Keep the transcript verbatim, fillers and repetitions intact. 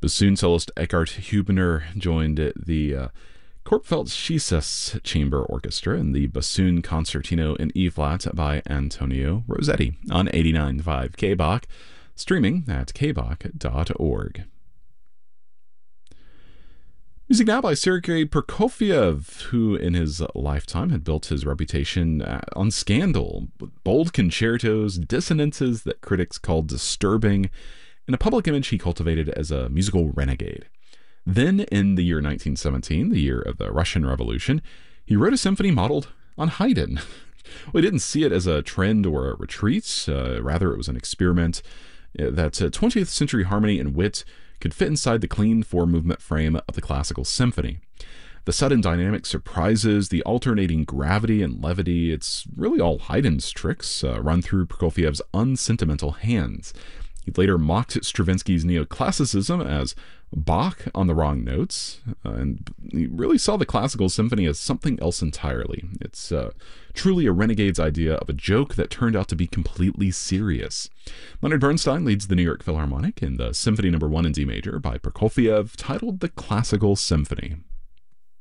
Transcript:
Bassoon soloist Eckhart Huebner joined the uh, Korpfeld-Schiesass Chamber Orchestra in the Bassoon Concertino in E-flat by Antonio Rossetti on eighty-nine point five K B O C, streaming at k b o c dot org. Music now by Sergei Prokofiev, who in his lifetime had built his reputation on scandal, bold concertos, dissonances that critics called disturbing, and a public image he cultivated as a musical renegade. Then, in the year nineteen seventeen, the year of the Russian Revolution, he wrote a symphony modeled on Haydn. Well, he didn't see it as a trend or a retreat, uh, rather it was an experiment that uh, twentieth century harmony and wit could fit inside the clean four-movement frame of the classical symphony. The sudden dynamic surprises, the alternating gravity and levity, it's really all Haydn's tricks uh, run through Prokofiev's unsentimental hands. He later mocked Stravinsky's neoclassicism as Bach on the wrong notes, uh, and he really saw the classical symphony as something else entirely. It's uh, truly a renegade's idea of a joke that turned out to be completely serious. Leonard Bernstein leads the New York Philharmonic in the Symphony Number One in D major by Prokofiev, titled The Classical Symphony.